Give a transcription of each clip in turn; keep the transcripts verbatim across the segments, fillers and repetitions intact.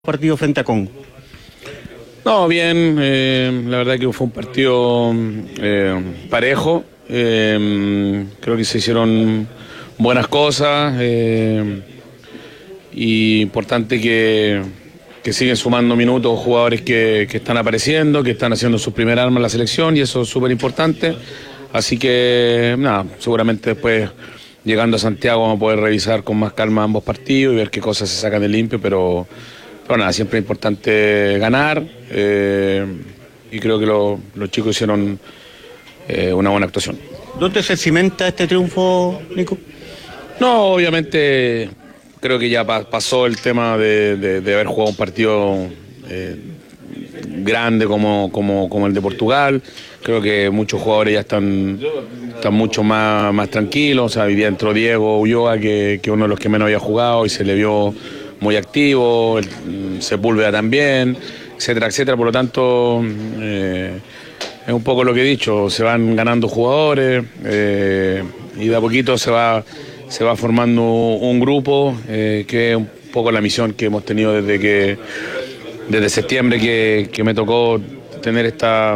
Partido frente a Congo. No, bien, eh, la verdad que fue un partido eh, parejo, eh, creo que se hicieron buenas cosas eh, y importante que, que siguen sumando minutos jugadores que, que están apareciendo, que están haciendo su primer arma en la selección y eso es súper importante, así que nada, seguramente después llegando a Santiago vamos a poder revisar con más calma ambos partidos y ver qué cosas se sacan de limpio, pero Pero nada, siempre es importante ganar eh, y creo que lo, los chicos hicieron eh, una buena actuación. ¿Dónde se cimenta este triunfo, Nico? No, obviamente creo que ya pa pasó el tema de, de, de haber jugado un partido eh, grande como, como, como el de Portugal. Creo que muchos jugadores ya están, están mucho más, más tranquilos. O sea, hoy día entró Diego Ulloa, que, que uno de los que menos había jugado y se le vio muy activo, el, Sepúlveda también, etcétera, etcétera. Por lo tanto, eh, es un poco lo que he dicho, se van ganando jugadores eh, y de a poquito se va, se va formando un grupo, eh, que es un poco la misión que hemos tenido desde que desde septiembre que, que me tocó tener esta,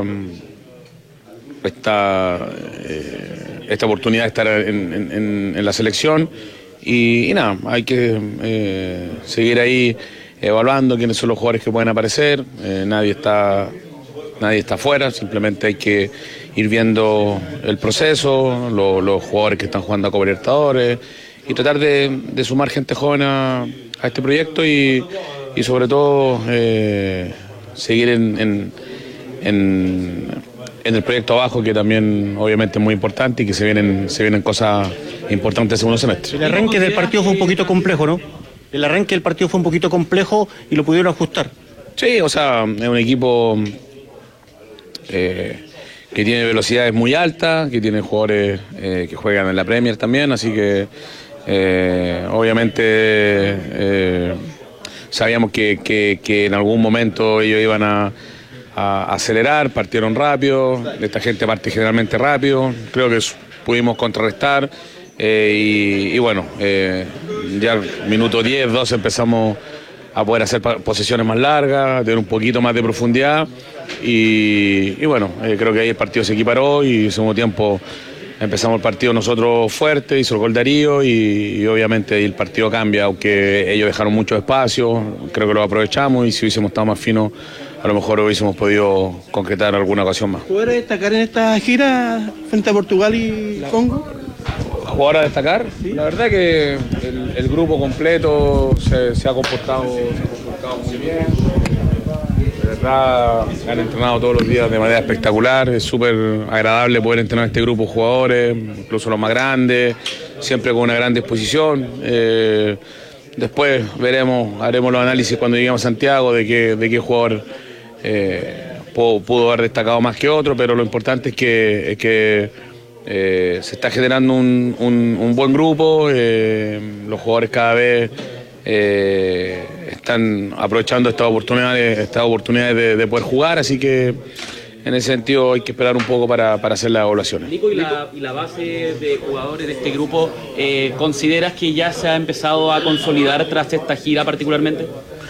esta, eh, esta oportunidad de estar en, en, en la selección. Y, y nada, hay que eh, seguir ahí evaluando quiénes son los jugadores que pueden aparecer. Eh, nadie está nadie está afuera, simplemente hay que ir viendo el proceso, lo, los jugadores que están jugando a Copa Libertadores y tratar de, de sumar gente joven a, a este proyecto y, y sobre todo eh, seguir en, en, en, en el proyecto abajo, que también obviamente es muy importante y que se vienen, se vienen cosas importante el segundo semestre. El arranque del partido fue un poquito complejo, ¿no? El arranque del partido fue un poquito complejo y lo pudieron ajustar. Sí, o sea, es un equipo eh, que tiene velocidades muy altas, que tiene jugadores eh, que juegan en la Premier también, así que eh, obviamente eh, sabíamos que, que, que en algún momento ellos iban a, a acelerar, partieron rápido, esta gente parte generalmente rápido, creo que pudimos contrarrestar. Eh, y, y bueno, eh, ya minuto diez, doce empezamos a poder hacer posesiones más largas, tener un poquito más de profundidad y, y bueno, eh, creo que ahí el partido se equiparó y en el segundo tiempo empezamos el partido nosotros fuerte, hizo el gol Darío y, y obviamente ahí el partido cambia, aunque ellos dejaron mucho espacio, creo que lo aprovechamos y si hubiésemos estado más finos a lo mejor hubiésemos podido concretar alguna ocasión más. ¿Puedes destacar en esta gira frente a Portugal y Congo? Jugador a destacar, ¿sí? La verdad que el, el grupo completo se, se, ha comportado, se ha comportado muy bien, de verdad han entrenado todos los días de manera espectacular, es súper agradable poder entrenar este grupo de jugadores, incluso los más grandes, siempre con una gran disposición. Eh, después veremos, haremos los análisis cuando lleguemos a Santiago de qué, de qué jugador eh, pudo, pudo haber destacado más que otro, pero lo importante es que, es que Eh, se está generando un, un, un buen grupo, eh, los jugadores cada vez eh, están aprovechando estas oportunidades, estas oportunidades de, de poder jugar, así que en ese sentido hay que esperar un poco para, para hacer las evaluaciones. Nico, ¿y la, y la base de jugadores de este grupo, eh, consideras que ya se ha empezado a consolidar tras esta gira particularmente?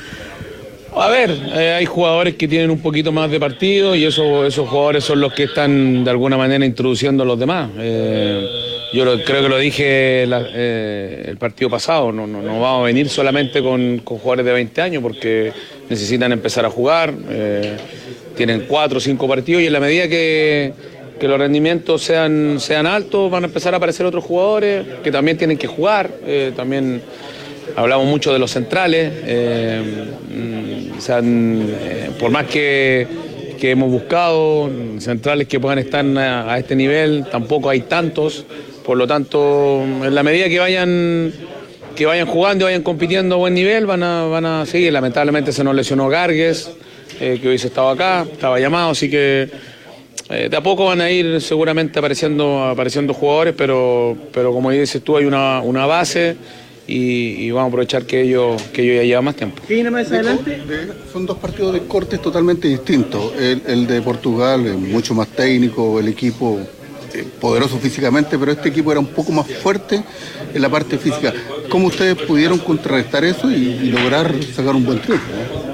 A ver, eh, hay jugadores que tienen un poquito más de partido y eso, esos jugadores son los que están de alguna manera introduciendo a los demás. Eh, yo lo, creo que lo dije la, eh, el partido pasado, no, no, no vamos a venir solamente con, con jugadores de veinte años porque necesitan empezar a jugar, eh, tienen cuatro o cinco partidos y en la medida que, que los rendimientos sean, sean altos van a empezar a aparecer otros jugadores que también tienen que jugar, eh, también... Hablamos mucho de los centrales, eh, o sea, eh, por más que, que hemos buscado centrales que puedan estar a, a este nivel, tampoco hay tantos, por lo tanto, en la medida que vayan que vayan jugando y vayan compitiendo a buen nivel, van a, van a seguir. Lamentablemente se nos lesionó Gargues, eh, que hubiese estado acá, estaba llamado, así que eh, de a poco van a ir seguramente apareciendo, apareciendo jugadores, pero, pero como dices tú, hay una, una base. Y, y vamos a aprovechar que ellos, que ellos ya llevan más tiempo. ¿Qué viene más adelante? De, de, son dos partidos de cortes totalmente distintos. El, el de Portugal es mucho más técnico, el equipo eh, poderosos físicamente, pero este equipo era un poco más fuerte en la parte física. ¿Cómo ustedes pudieron contrarrestar eso y, y lograr sacar un buen triunfo?